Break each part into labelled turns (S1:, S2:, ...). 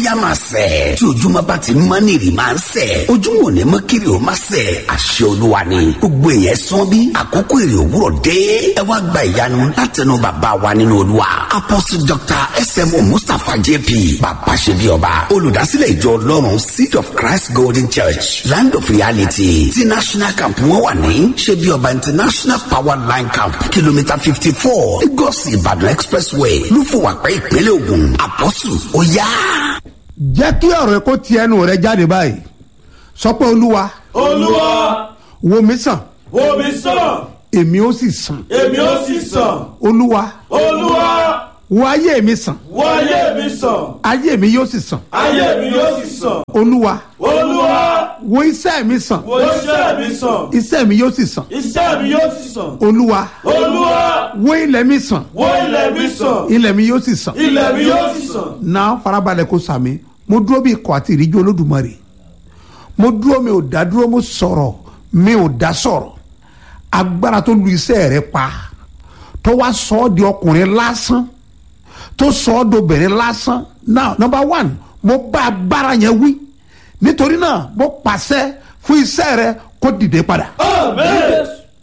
S1: yá máa sẹ̀. Tí ojúmọ́ bá ti mọ́ ní ìrì máa ń sẹ̀. Ojúmọ́ ò ní mọ́ kiri ò máa sẹ̀. Àṣẹ Olúwa ni. Gbogbo èèyàn sán bí àkókò èrè òwúrọ̀ dé. Ẹ wá gba ìyanu látẹnu bàbá wa nínú Olúwa. Apostle Dr. S.M.O. Mustapha J.P. Bàbá ṣe bí ọba. Olùdásílẹ̀ ìjọ Ọlọ́run Seed of Christ Golden Church Land of Reality ti National Camp wọn wà ní ṣe bí ọba International Power Line Camp kìlómítà 54 Lagos Ìbàdàn Expressway lúfọwàpẹ́ ìpínlẹ̀ Ògùn. Apostle ó yá.
S2: Jẹ́ kí ọ̀rọ̀ ẹ kó ti ẹnu rẹ jáde báyìí. Sọ pé Olúwa.
S3: Olúwa.
S2: Wò mí sàn.
S3: Wò mí sàn.
S2: Èmi ó sì sàn.
S3: Èmi ó sì sàn.
S2: Olúwa.
S3: Olúwa.
S2: Wo ayé mi sàn.
S3: Wo ayé mi sàn.
S2: Ayé mi yóò sì sàn.
S3: Ayé mi yóò sì sàn.
S2: Olúwa.
S3: Olúwa.
S2: Wo iṣẹ́ mi sàn.
S3: Wo iṣẹ́ mi sàn.
S2: Iṣẹ́ mi yóò sì sàn.
S3: Iṣẹ́ mi yóò sì sàn.
S2: Olúwa.
S3: Olúwa.
S2: Wo ilẹ̀ mi sàn.
S3: Wo ilẹ̀ mi sàn.
S2: Ilẹ̀ mi yóò sì sàn.
S3: Ilẹ̀ mi yóò sì sàn.
S2: Náà farabalẹ̀ kó sàmì. Mo dúró bí ikọ̀ àti ìríjú Olódùmarè. Mo dúró mi ò dá dúró mo sọ̀rọ̀ mi ò dá sọ̀rọ̀. Agbára tó lu iṣẹ́ rẹ pa tó wá sọ ọ́ di ọkùnrin lásán tó sọ ọ́ dobìnrin lásán. Now number one, mo bá agbára yẹn wí nítorí náà mo pàṣẹ fún iṣẹ́ rẹ kó dìde padà.
S3: Amen.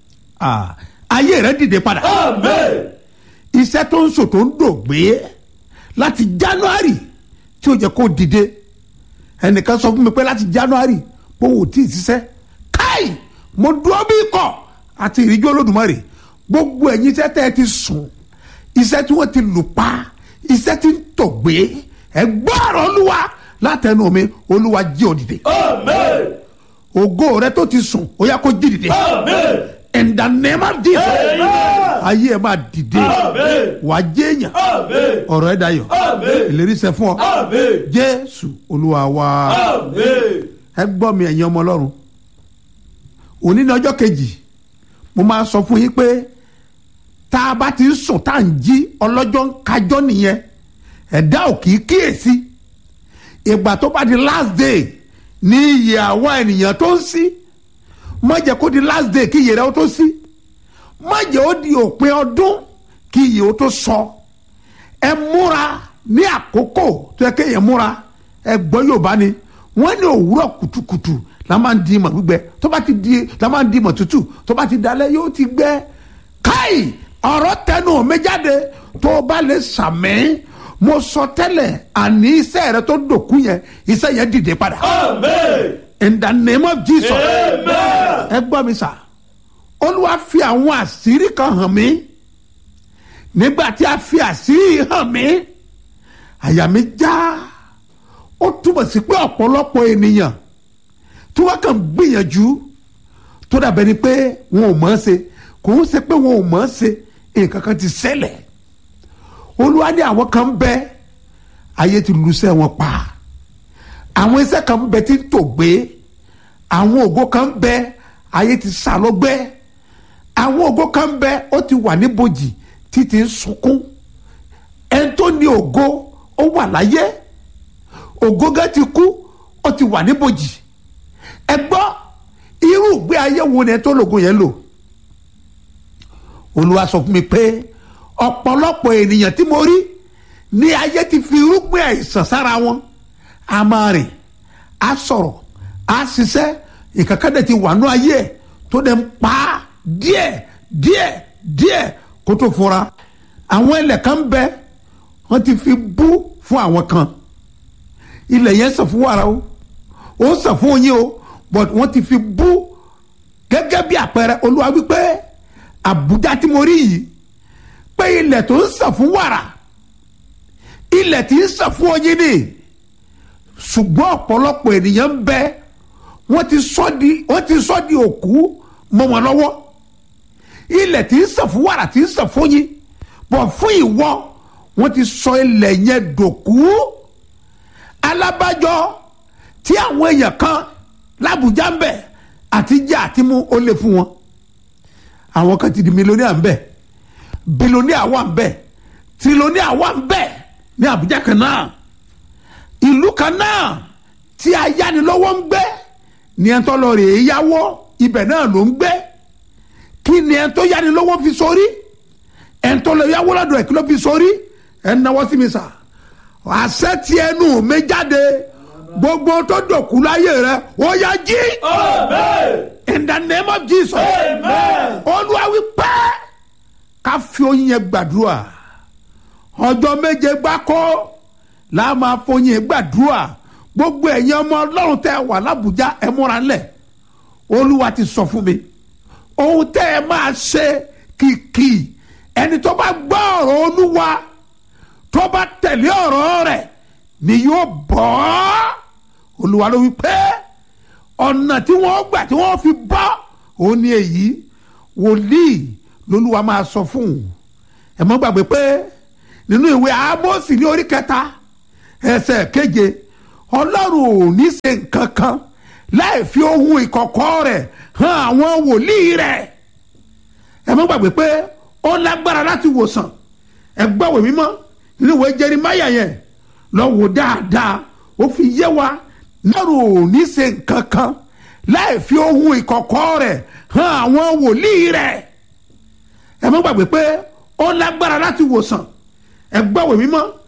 S2: Ayé rẹ dìde padà.
S3: Amen.
S2: Iṣẹ́ tó ń sò tó ń dògbé láti January tí ó jẹ́ kó dìde. Ẹnìkan sọ fún mi pé láti January bó wò tí ì ṣiṣẹ́ káì mo dúró bí ikọ̀ àti ìríjú Olódùmarè. Gbogbo ẹ̀yin iṣẹ́ tẹ́ ẹ ti sùn, iṣẹ́ tí wọ́n ti lù pa, iṣẹ́ tí ń tògbé, ẹ gbọ́rọ̀ Olúwa látẹnu mi. Olúwa jí ọ dìde.
S3: Amen.
S2: Ògo rẹ tó ti sùn ó yá kó jí dìde.
S3: Amen.
S2: In the name of Jesus.
S3: Amen.
S2: Ayé ẹ máa dìde.
S3: Amen.
S2: Wàá jẹ́ èèyàn.
S3: Amen.
S2: Ọ̀rọ̀ ẹ dayọ̀.
S3: Amen.
S2: Ìlérí ṣẹ fún ọ.
S3: Amen.
S2: Jésù Olúwa wa.
S3: Amen.
S2: Ẹ gbọ́ mi ẹ̀yin ọmọ Ọlọ́run. Òní ní ọjọ́ kejì mo máa sọ fún yín pé tá a bá ti ń sùn tá à ń jí ọlọ́jọ́ ń kájọ́ nìyẹn. Ẹ̀dá ò kì í kíyèsí. Ìgbà tó bá di last day ní iye àwọn ènìyàn tó ń sí. Má jẹ́ kó di last day kí iye rẹ̀ ó tó sí. Má jẹ́ ó di òpin ọdún kí iye ó tó sọ. Ẹ múra ní àkókò tó yẹ kéèyàn múra. Ẹ gbọ́ Yorùbá ni wọ́n ní òwúrọ̀ kùtùkùtù la máa ń di ìmọ̀ gbígbẹ tó bá ti di la máa ń di ìmọ̀ tútù tó bá ti dalẹ̀ yóò ti gbẹ. Káì ọ̀rọ̀ tẹnu mi jáde tó o bá lè sàmì. Mo sọ tẹ́lẹ̀ àní iṣẹ́ rẹ tó dòkú yẹn iṣẹ́ yẹn dìde padà.
S3: Amen.
S2: In the name of Jesus.
S3: Amen.
S2: Ẹ gbọ́ mi sà. Olúwa fi àwọn àṣírí kan hàn mí. Nígbà tí a fi àṣírí hàn mí, àyà mi já. Ó túbọ̀ sí pé ọ̀pọ̀lọpọ̀ ènìyàn tí wọ́n kàn gbìyànjú tó dàbẹ̀ ni pé wọn ò mọ̀ ọ́n ṣe. Kò ń ṣe pé wọn ò mọ̀ ọ́n ṣe. Nǹkan kan ti ṣẹlẹ̀. Olúwa ní àwọn kan ń bẹ ayé ti lùsẹ̀ wọn pa. Àwọn iṣẹ́ kan ń bẹ tí ń tògbé. Àwọn ògo kan ń bẹ ayé ti sá lọ́gbẹ́. Àwọn ògo kan ń bẹ ó ti wà níbojì títí ń sunkún. Ẹni tó ní ògo ó wà láyé. Ògo gẹ́ ti kú ó ti wà níbojì. Ẹ gbọ́ irú ìgbé ayé wo ni ẹ tó lògo yẹn lò. Olúwa sọ fún mi pé ọ̀pọ̀lọpọ̀ ènìyàn tí mo rí ní ayé ti fi irúgbìn àìsàn sára wọn. A máa rìn, a sọ̀rọ̀, a ṣiṣẹ́, ìkàkàdé ti wà ní ayé ẹ̀ tó dẹ̀ ń pa á díẹ̀ kó tó fura. Àwọn ilẹ̀ kan bẹ wọ́n ti fi bú fún àwọn kan. Ilẹ̀ yẹn sàn fún wàrà o, ó sàn fún oyin o, but wọ́n ti fi bú gẹ́gẹ́ bí àpẹẹrẹ. Olúwa wípé Àbújá tí mo rí yìí pé ilẹ̀ tó ń sàn fún wàrà, ilẹ̀ tí ń sàn fún oyin ni. Ṣùgbọ́n ọ̀pọ̀lọpọ̀ ènìyàn ń bẹ wọ́n ti sọ di òkú mọ́ wọn lọ́wọ́. Ilẹ̀ tí ń sàn fún wàrà tí ń sàn fún oyin, bọ̀ fún ìwọ wọ́n ti sọ ilẹ̀ yẹn dòkú. Alábàjọ tí àwọn èèyàn kan l'Àbújá ń bẹ àti jẹ àti mú ó lè fún wọn. Àwọn kan ti di mílíọ̀nìà ń bẹ, bílíọ̀nìà wà ń bẹ, tírílíọ̀nìà wà ń bẹ ní Àbújá kan náà. Ìlú kan náà tí ayánilọ́wọ́ ń gbé ní ẹni tó lọ rè é yáwó ibẹ̀ náà ló ń gbé. Kí ni ẹni tó yánilọ́wọ́ fi sórí? Ẹni tó lọ yáwó lọ́dọ̀ ẹ̀ kí ló fi sórí? Ẹ náwó sí mi sà. àṣẹ tí ẹnu mi jáde gbogbo tó dòkú láyé rẹ ó yá jí.
S3: Amen.
S2: In the name of Jesus.
S3: Amen.
S2: Olúwa wí pé ká fi oyin yẹn gbàdúrà ọjọ́ méje gbáko la máa foyin yẹn gbàdúrà gbogbo ẹ̀yin ọmọ Ọlọ́run tẹ́ wà l'Ábùjá ẹ múra ńlẹ̀ Olúwa ti sọ fún mi ohun tẹ́ ẹ máa ṣe kìkì ẹni tó bá gbọ́ ọ̀rọ̀ Olúwa tó bá tẹ̀lé ọ̀rọ̀ rẹ̀ ni yóò bọ́. Olúwa ló wí pé ọ̀nà tí wọ́n gbà tí wọ́n fi bọ́ òun ni èyí wòlíì lolúwa máa sọ fún un. ẹ má gbàgbé pé nínú ìwé Ámósì ní orí 3 ẹsẹ̀ 7 Ọlọ́run ò ní ṣe nǹkan kan láì fi ohun ìkọ̀kọ̀ rẹ̀ hàn àwọn wòlíì rẹ̀. ẹ má gbàgbé pé ó lágbára láti wòsàn. ẹ gbọ́wé mímọ́ nínú ìwé Jeremáyà yẹn lọ wò dáadáa ó fi yé wa Ọlọ́run ò ní ṣe nǹkan kan láì fi ohun ìkọ̀kọ̀ rẹ̀ hàn àwọn wòlíì rẹ̀. ẹ má gbàgbé pé ó lágbára láti wòsàn. ẹ gbọ́wé mímọ́